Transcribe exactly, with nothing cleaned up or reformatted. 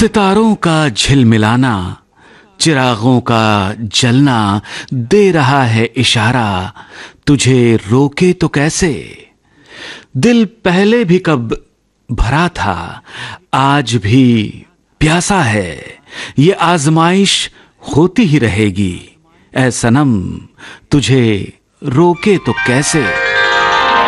सितारों का झिलमिलाना, चिरागों का जलना दे रहा है इशारा, तुझे रोके तो कैसे। दिल पहले भी कब भरा था, आज भी प्यासा है, ये आजमाइश होती ही रहेगी। ऐ सनम तुझे रोके तो कैसे।